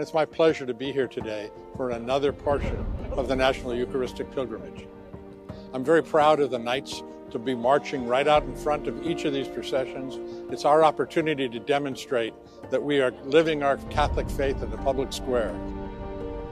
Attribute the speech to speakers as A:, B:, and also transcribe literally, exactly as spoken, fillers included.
A: it's my pleasure to be here today for another portion of the National Eucharistic Pilgrimage. I'm very proud of the Knights to be marching right out in front of each of these processions. It's our opportunity to demonstrate that we are living our Catholic faith in the public square.